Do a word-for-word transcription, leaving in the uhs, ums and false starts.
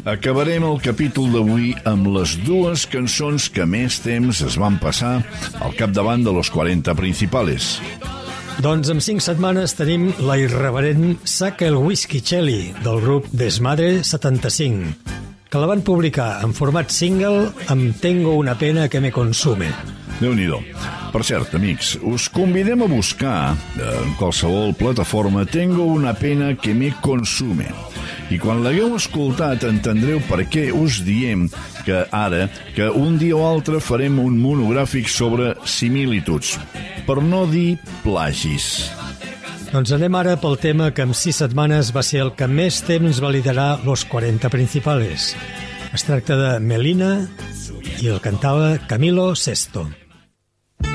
Acabarem el capítol d'avui amb les dues cançons que més temps es van passar al capdavant de los quaranta principales. Doncs en cinc setmanes tenim la irreverent Saca el Whisky-Chelly del grup Desmadre setanta-cinc, que la van publicar en format single amb Tengo una pena que me consume. Déu-n'hi-do. Per cert, amics, us convidem a buscar en qualsevol plataforma Tengo una pena que me consume. I quan l'hagueu escoltat entendreu per què us diem que ara, que un dia o altre farem un monogràfic sobre similituds, per no dir plagis. Doncs anem ara pel tema que en sis setmanes va ser el que més temps va liderar los quaranta principales. Es tracta de Melina i el cantava Camilo Sesto.